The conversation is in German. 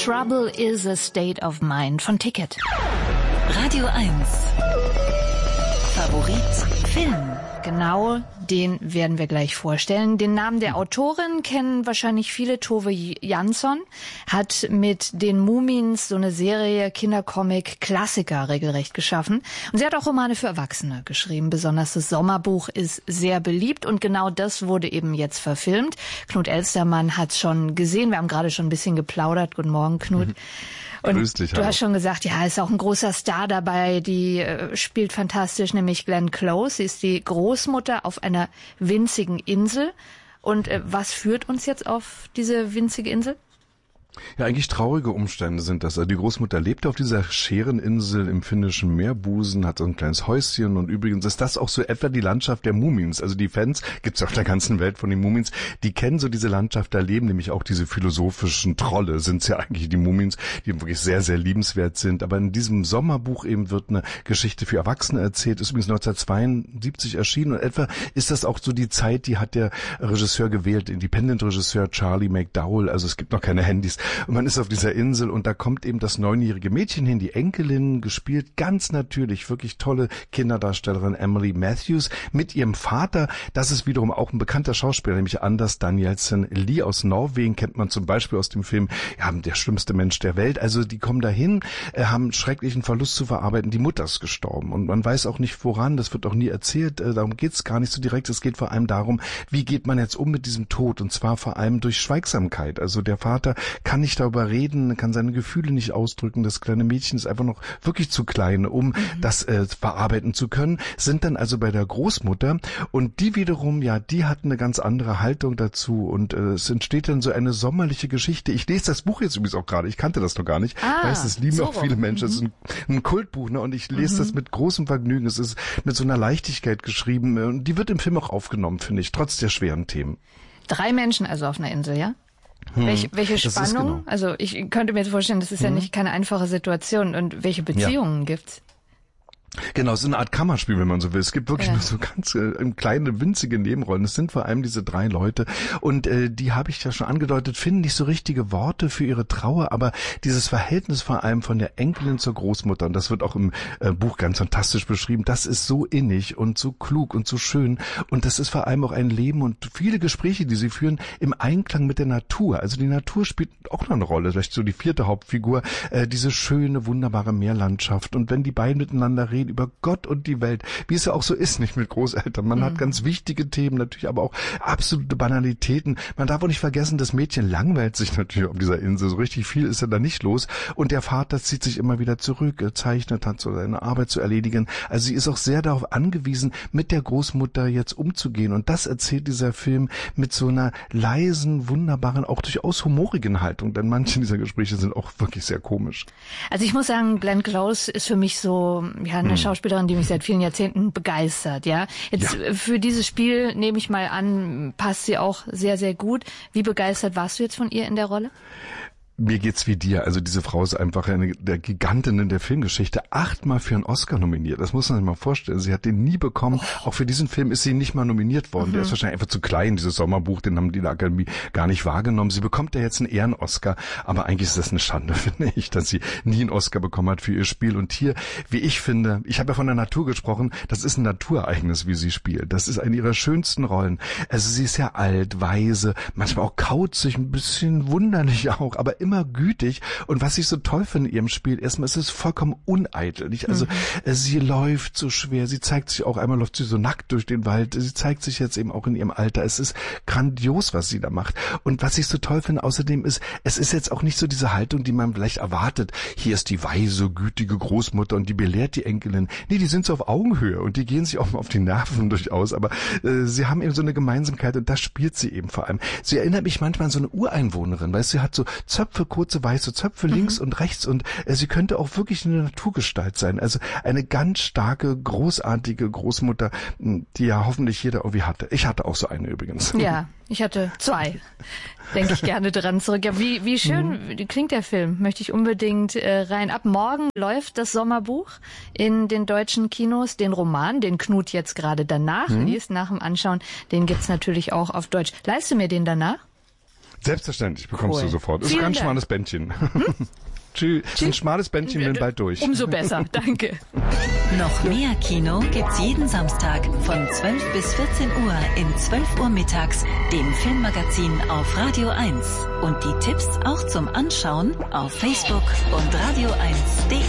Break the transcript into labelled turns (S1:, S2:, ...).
S1: Trouble is a State of Mind von Ticket.
S2: Radio 1. Favorit Film.
S1: Genau, den werden wir gleich vorstellen. Den Namen der Autorin kennen wahrscheinlich viele. Tove Jansson hat mit den Mumins so eine Serie Kindercomic-Klassiker regelrecht geschaffen. Und sie hat auch Romane für Erwachsene geschrieben. Besonders das Sommerbuch ist sehr beliebt und genau das wurde eben jetzt verfilmt. Knut Elstermann hat es schon gesehen. Wir haben gerade schon ein bisschen geplaudert. Guten Morgen, Knut. Und
S3: grüß dich,
S1: du hast schon gesagt, ja, ist auch ein großer Star dabei, die spielt fantastisch, nämlich Glenn Close. Sie ist die Großmutter auf einer winzigen Insel. Und was führt uns jetzt auf diese winzige Insel?
S3: Ja, eigentlich traurige Umstände sind das. Also die Großmutter lebt auf dieser Schäreninsel im finnischen Meerbusen, hat so ein kleines Häuschen und übrigens ist das auch so etwa die Landschaft der Mumins. Also die Fans, gibt's auf der ganzen Welt von den Mumins, die kennen so diese Landschaft, da leben nämlich auch diese philosophischen Trolle, sind's ja eigentlich die Mumins, die wirklich sehr, sehr liebenswert sind. Aber in diesem Sommerbuch eben wird eine Geschichte für Erwachsene erzählt, ist übrigens 1972 erschienen und etwa ist das auch so die Zeit, die hat der Regisseur gewählt, Independent-Regisseur Charlie McDowell, also es gibt noch keine Handys. Und man ist auf dieser Insel und da kommt eben das 9-jährige Mädchen hin, die Enkelin, gespielt ganz natürlich, wirklich tolle Kinderdarstellerin Emily Matthews mit ihrem Vater. Das ist wiederum auch ein bekannter Schauspieler, nämlich Anders Danielsen Lie aus Norwegen, kennt man zum Beispiel aus dem Film ja, Der schlimmste Mensch der Welt. Also die kommen dahin, haben schrecklichen Verlust zu verarbeiten. Die Mutter ist gestorben und man weiß auch nicht woran, das wird auch nie erzählt. Darum geht's gar nicht so direkt. Es geht vor allem darum, wie geht man jetzt um mit diesem Tod und zwar vor allem durch Schweigsamkeit. Also der Vater kann nicht darüber reden, kann seine Gefühle nicht ausdrücken. Das kleine Mädchen ist einfach noch wirklich zu klein, um das verarbeiten zu können. Sind dann also bei der Großmutter und die wiederum, ja, die hat eine ganz andere Haltung dazu und es entsteht dann so eine sommerliche Geschichte. Ich lese das Buch jetzt übrigens auch gerade. Ich kannte das noch gar nicht. Ich weiß, das lieben auch viele Menschen. Es ist ein Kultbuch, ne? Und ich lese das mit großem Vergnügen. Es ist mit so einer Leichtigkeit geschrieben und die wird im Film auch aufgenommen, finde ich, trotz der schweren Themen.
S1: 3 Menschen also auf einer Insel, ja? Welche Spannung? Genau. Also ich könnte mir vorstellen, das ist ja nicht keine einfache Situation. Und welche Beziehungen gibt's?
S3: Genau, es ist eine Art Kammerspiel, wenn man so will. Es gibt wirklich nur so ganz kleine, winzige Nebenrollen. Es sind vor allem diese 3 Leute und die habe ich ja schon angedeutet, finden nicht so richtige Worte für ihre Trauer, aber dieses Verhältnis vor allem von der Enkelin zur Großmutter, und das wird auch im Buch ganz fantastisch beschrieben, das ist so innig und so klug und so schön und das ist vor allem auch ein Leben und viele Gespräche, die sie führen, im Einklang mit der Natur. Also die Natur spielt auch noch eine Rolle, vielleicht so die 4. Hauptfigur, diese schöne, wunderbare Meerlandschaft und wenn die beiden miteinander reden, über Gott und die Welt, wie es ja auch so ist, nicht mit Großeltern. Man hat ganz wichtige Themen, natürlich aber auch absolute Banalitäten. Man darf auch nicht vergessen, das Mädchen langweilt sich natürlich auf dieser Insel. So richtig viel ist ja da nicht los. Und der Vater zieht sich immer wieder zurück, zeichnet, hat so seine Arbeit zu erledigen. Also sie ist auch sehr darauf angewiesen, mit der Großmutter jetzt umzugehen. Und das erzählt dieser Film mit so einer leisen, wunderbaren, auch durchaus humorigen Haltung. Denn manche dieser Gespräche sind auch wirklich sehr komisch.
S1: Also ich muss sagen, Glenn Close ist für mich so eine Schauspielerin, die mich seit vielen Jahrzehnten begeistert, ja. Jetzt für dieses Spiel, nehme ich mal an, passt sie auch sehr, sehr gut. Wie begeistert warst du jetzt von ihr in der Rolle?
S3: Mir geht's wie dir. Also diese Frau ist einfach eine der Gigantinnen der Filmgeschichte. 8-mal für einen Oscar nominiert. Das muss man sich mal vorstellen. Sie hat den nie bekommen. Auch für diesen Film ist sie nicht mal nominiert worden. Der ist wahrscheinlich einfach zu klein, dieses Sommerbuch. Den haben die in der Akademie gar nicht wahrgenommen. Sie bekommt ja jetzt einen Ehren-Oscar. Aber eigentlich ist das eine Schande, finde ich, dass sie nie einen Oscar bekommen hat für ihr Spiel. Und hier, wie ich finde, ich habe ja von der Natur gesprochen, das ist ein Naturereignis, wie sie spielt. Das ist eine ihrer schönsten Rollen. Also sie ist ja alt, weise, manchmal auch kauzig, ein bisschen wunderlich auch, aber immer gütig. Und was ich so toll finde in ihrem Spiel, erstmal ist es vollkommen uneitel. Nicht? Also sie läuft so schwer, sie zeigt sich auch, einmal läuft sie so nackt durch den Wald, sie zeigt sich jetzt eben auch in ihrem Alter. Es ist grandios, was sie da macht. Und was ich so toll finde außerdem ist, es ist jetzt auch nicht so diese Haltung, die man vielleicht erwartet. Hier ist die weise, gütige Großmutter und die belehrt die Enkelin. Nee, die sind so auf Augenhöhe und die gehen sich auch mal auf die Nerven durchaus. Aber sie haben eben so eine Gemeinsamkeit und das spielt sie eben vor allem. Sie erinnert mich manchmal an so eine Ureinwohnerin, weil sie hat so Zöpfe, kurze weiße Zöpfe links und rechts und sie könnte auch wirklich eine Naturgestalt sein. Also eine ganz starke, großartige Großmutter, die ja hoffentlich jeder irgendwie hatte. Ich hatte auch so eine übrigens.
S1: Ja, ich hatte 2. Denke ich gerne dran zurück. Ja, wie schön klingt der Film. Möchte ich unbedingt rein. Ab morgen läuft das Sommerbuch in den deutschen Kinos. Den Roman, den Knut jetzt gerade danach liest, nach dem Anschauen, den gibt's natürlich auch auf Deutsch. Leihst du mir den danach?
S3: Selbstverständlich, bekommst du sofort. Ist
S1: Vielen
S3: ein ganz
S1: Dank.
S3: schmales Bändchen. Tschüss. Ein schmales Bändchen bin bald durch.
S1: Umso besser, danke.
S2: Noch mehr Kino gibt's jeden Samstag von 12 bis 14 Uhr in 12 Uhr mittags, dem Filmmagazin auf Radio 1. Und die Tipps auch zum Anschauen auf Facebook und radio1.de.